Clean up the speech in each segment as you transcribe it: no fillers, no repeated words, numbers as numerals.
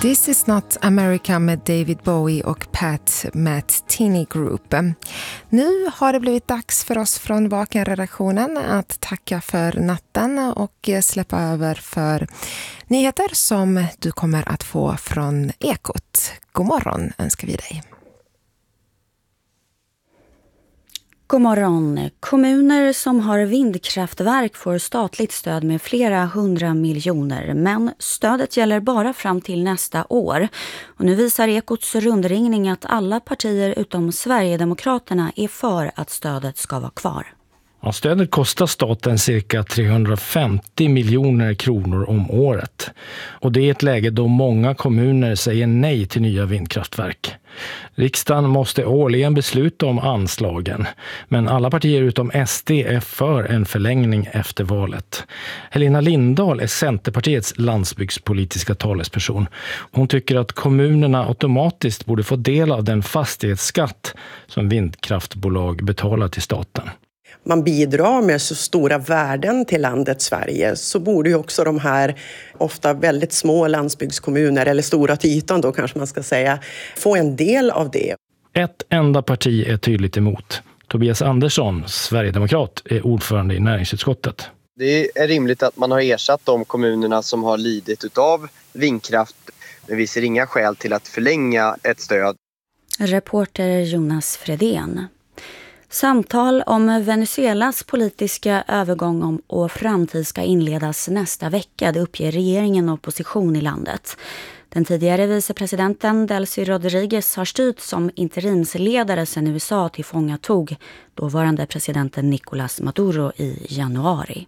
This is not America med David Bowie och Pat Metheny Group. Nu har det blivit dags för oss från Vaken-redaktionen att tacka för natten och släppa över för nyheter som du kommer att få från Ekot. God morgon önskar vi dig. God morgon. Kommuner som har vindkraftverk får statligt stöd med flera 100 miljoner, men stödet gäller bara fram till nästa år. Och nu visar Ekots rundringning att alla partier utom Sverigedemokraterna är för att stödet ska vara kvar. Ja, stödet kostar staten cirka 350 miljoner kronor om året. Och det är ett läge då många kommuner säger nej till nya vindkraftverk. Riksdagen måste årligen besluta om anslagen, men alla partier utom SD är för en förlängning efter valet. Helena Lindahl är Centerpartiets landsbygdspolitiska talesperson. Hon tycker att kommunerna automatiskt borde få del av den fastighetsskatt som vindkraftbolag betalar till staten. Man bidrar med så stora värden till landet Sverige, så borde ju också de här ofta väldigt små landsbygdskommuner, eller stora till ytan då kanske man ska säga, få en del av det. Ett enda parti är tydligt emot. Tobias Andersson, Sverigedemokrat, är ordförande i näringsutskottet. Det är rimligt att man har ersatt de kommunerna som har lidit utav vindkraft, men vi ser inga skäl till att förlänga ett stöd. Reporter Jonas Fredén. Samtal om Venezuelas politiska övergång och framtid ska inledas nästa vecka, det uppger regeringen och opposition i landet. Den tidigare vicepresidenten Delcy Rodriguez har styrt som interimsledare sedan USA tillfångatog dåvarande presidenten Nicolás Maduro i januari.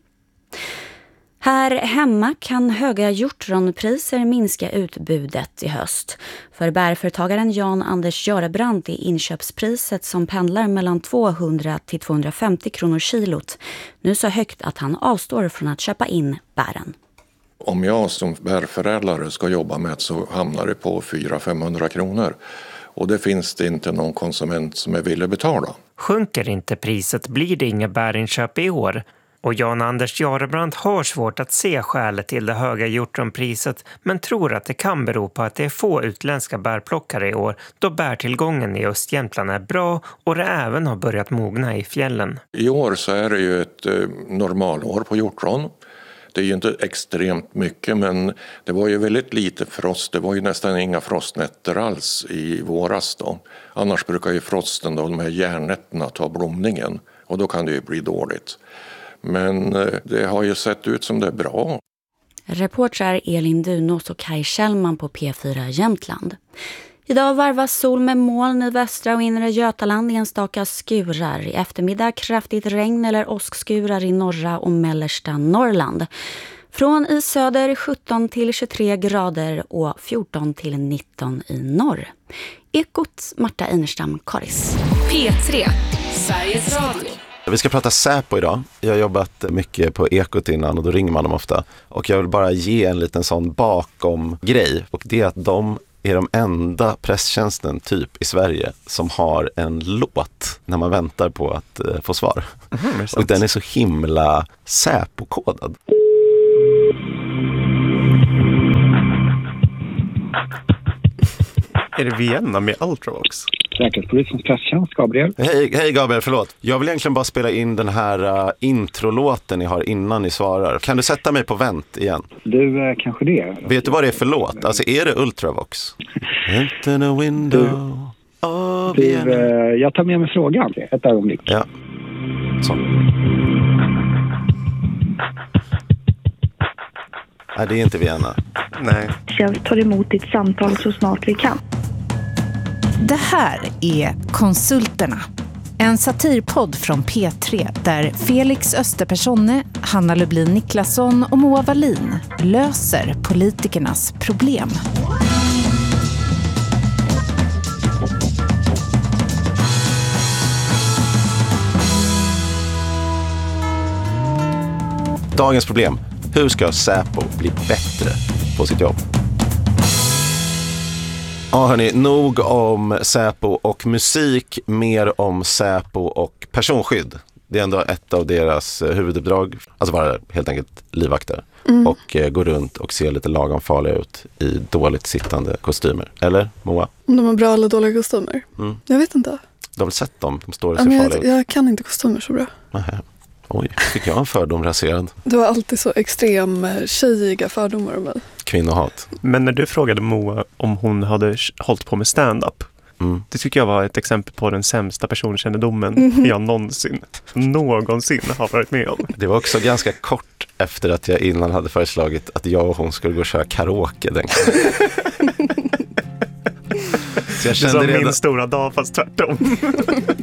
Här hemma kan höga hjortronpriser minska utbudet i höst. För bärföretagaren Jan Anders Görebrandt är inköpspriset som pendlar mellan 200 till 250 kronor kilot nu så högt att han avstår från att köpa in bären. Om jag som bärförädlare ska jobba med så hamnar det på 400-500 kronor. Och det finns det inte någon konsument som är villig betala. Sjunker inte priset blir det inga bärinköp i år. Och Jan Anders Görebrandt har svårt att se skälet till det höga hjortronpriset, men tror att det kan bero på att det är få utländska bärplockare i år, då bärtillgången i Östjämtland är bra och det även har börjat mogna i fjällen. I år så är det ju ett normalår på hjortron. Det är ju inte extremt mycket, men det var ju väldigt lite frost. Det var ju nästan inga frostnätter alls i våras då. Annars brukar ju frosten, då, de här järnnätterna, ta blomningen och då kan det ju bli dåligt. Men det har ju sett ut som det är bra. Reportrar Elin Dunås och Kaj Kjellman på P4 Jämtland. Idag varvas sol med moln i västra och inre Götaland i enstaka skurar. I eftermiddag kraftigt regn eller åskskurar i norra och mellersta Norrland. Från i söder 17 till 23 grader och 14 till 19 i norr. Ekot, Marta Einerstam, Karis. P3, Sveriges Radio. Vi ska prata Säpo idag. Jag har jobbat mycket på Ekot innan och då ringer man dem ofta. Och jag vill bara ge en liten sån bakom grej. Och det är att de är de enda presstjänsten typ i Sverige som har en låt när man väntar på att få svar. Och den är så himla Säpo-kodad. Är det Vienna med Ultravox? Säkerhetspolisens presstjänst, Gabriel. Hej Gabriel, förlåt. Jag vill egentligen bara spela in den här introlåten ni har innan ni svarar. Kan du sätta mig på vänt igen? Du, kanske det. Vet du vad det är för låt? Alltså är det Ultravox? Into the window of Vienna. Jag tar med mig frågan. Ett ögonblick. Ja. Så. Nej, det är inte Vienna. Nej. Jag tar emot ditt samtal så snart vi kan. Det här är Konsulterna. En satirpodd från P3 där Felix Österpersonne, Hanna Lublin Niklasson och Moa Wallin löser politikernas problem. Dagens problem. Hur ska Säpo bli bättre på sitt jobb? Ja hörni, nog om Säpo och musik, mer om Säpo och personskydd. Det är ändå ett av deras huvuduppdrag, alltså vara helt enkelt livvakter och gå runt och se lite lagom farliga ut i dåligt sittande kostymer. Eller, Moa? Om de har bra eller dåliga kostymer? Jag vet inte. Du har väl sett dem? De står och ser farliga ut. Jag kan inte kostymer så bra. Nähä. Oj, fick jag en fördom raserad? Du har alltid så extrem tjejiga fördomar om mig. Kvinnohat. Men när du frågade Moa om hon hade hållit på med stand-up, det tycker jag var ett exempel på den sämsta personkännedomen jag någonsin har varit med om. Det var också ganska kort efter att jag innan hade föreslagit att jag och hon skulle gå och köra karaoke den kvällen. Så jag kände min stora dag, fast tvärtom.